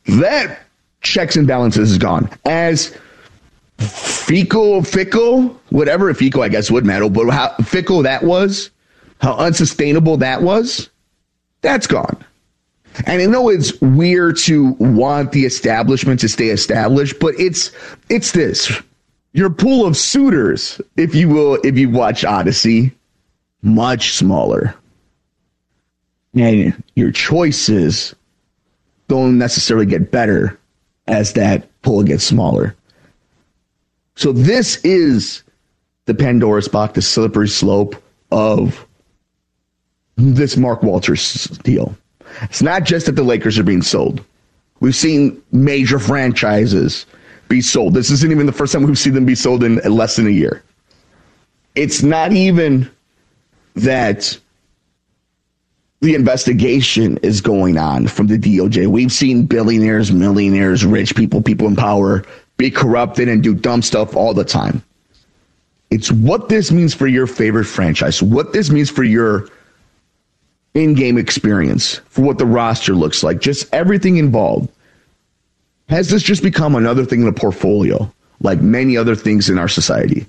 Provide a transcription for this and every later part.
That checks and balances is gone. As fickle, whatever, fecal I guess would matter, but how fickle that was, how unsustainable that was, that's gone. And I know it's weird to want the establishment to stay established, but it's this. Your pool of suitors, if you will, if you watch Odyssey, much smaller. And your choices don't necessarily get better as that pool gets smaller. So this is the Pandora's box, the slippery slope of this Mark Walters deal. It's not just that the Lakers are being sold. We've seen major franchises be sold. This isn't even the first time we've seen them be sold in less than a year. It's not even that the investigation is going on from the DOJ. We've seen billionaires, millionaires, rich people, people in power be corrupted and do dumb stuff all the time. It's what this means for your favorite franchise, what this means for your in-game experience, for what the roster looks like, just everything involved. Has this just become another thing in a portfolio, like many other things in our society?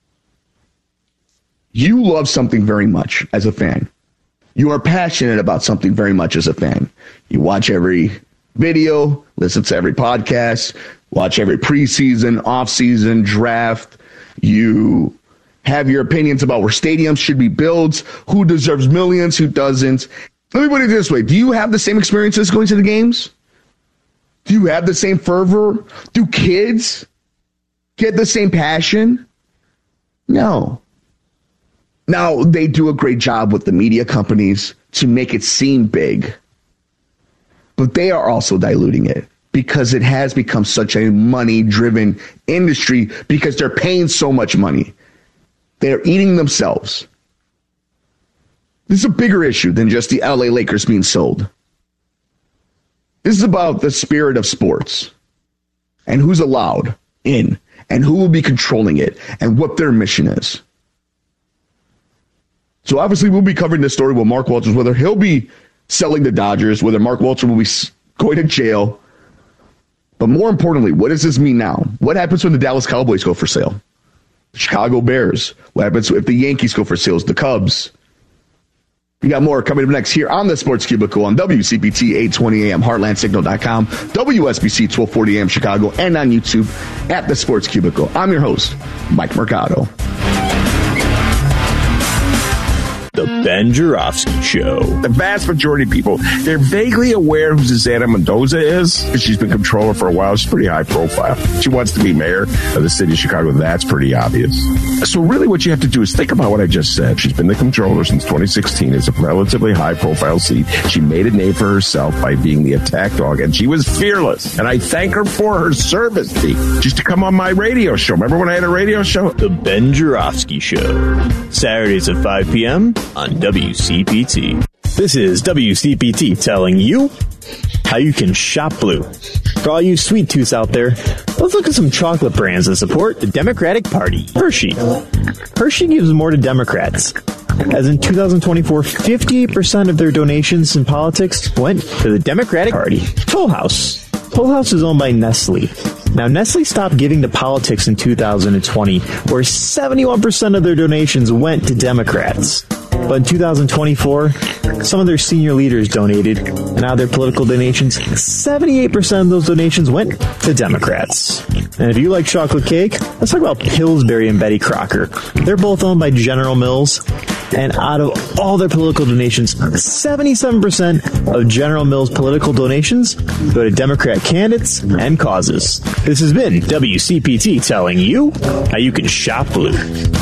You love something very much as a fan. You are passionate about something very much as a fan. You watch every video, listen to every podcast, watch every preseason, offseason, draft. You have your opinions about where stadiums should be built, who deserves millions, who doesn't. Let me put it this way. Do you have the same experiences going to the games? Do you have the same fervor? Do kids get the same passion? No. Now, they do a great job with the media companies to make it seem big, but they are also diluting it because it has become such a money-driven industry because they're paying so much money. They're eating themselves. This is a bigger issue than just the LA Lakers being sold. This is about the spirit of sports and who's allowed in and who will be controlling it and what their mission is. So obviously we'll be covering this story with Mark Walters, whether he'll be selling the Dodgers, whether Mark Walters will be going to jail. But more importantly, what does this mean now? What happens when the Dallas Cowboys go for sale? The Chicago Bears. What happens if the Yankees go for sales? The Cubs. We got more coming up next here on the Sports Cubicle on WCPT 820 AM, HeartlandSignal.com, WSBC 1240 AM Chicago, and on YouTube at the Sports Cubicle. I'm your host, Mike Mercado. The Ben Joravsky Show. The vast majority of people, they're vaguely aware who Susana Mendoza is. She's been controller for a while. She's pretty high profile. She wants to be mayor of the city of Chicago. That's pretty obvious. So really what you have to do is think about what I just said. She's been the controller since 2016. It's a relatively high profile seat. She made a name for herself by being the attack dog, and she was fearless. And I thank her for her service. She used to come on my radio show. Remember when I had a radio show? The Ben Joravsky Show. Saturdays at 5 p.m. on WCPT. This is WCPT telling you how you can shop blue. For all you sweet tooths out there, let's look at some chocolate brands that support the Democratic Party. Hershey. Hershey gives more to Democrats. As in 2024, 58% of their donations in politics went to the Democratic Party. Toll House. Toll House is owned by Nestle. Now, Nestle stopped giving to politics in 2020, where 71% of their donations went to Democrats. But in 2024, some of their senior leaders donated, and out of their political donations, 78% of those donations went to Democrats. And if you like chocolate cake, let's talk about Pillsbury and Betty Crocker. They're both owned by General Mills, and out of all their political donations, 77% of General Mills' political donations go to Democrat candidates and causes. This has been WCPT telling you how you can shop blue.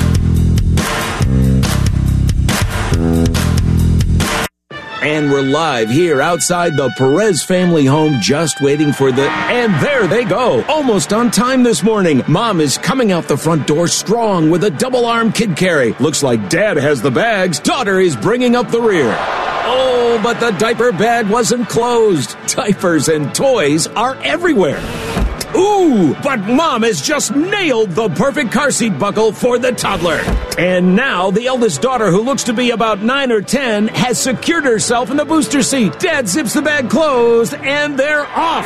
And we're live here outside the Perez family home, just waiting for and there they go. Almost on time this morning. Mom is coming out the front door strong with a double-arm kid carry. Looks like Dad has the bags. Daughter is bringing up the rear. Oh, but the diaper bag wasn't closed. Diapers and toys are everywhere. Ooh, but Mom has just nailed the perfect car seat buckle for the toddler. And now the eldest daughter, who looks to be about 9 or 10, has secured herself in the booster seat. Dad zips the bag closed, and they're off.